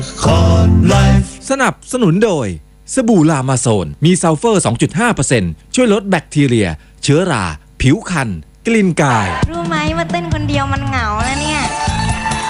สนับสนุนโดยสบู่ลามาโซนมีซัลเฟอร์ 2.5% ช่วยลดแบคทีเรียเชื้อราผิวคันกลิ่นกายรู้ไหมว่าเต้นคนเดียวมันเหงาแล้วเนี่ย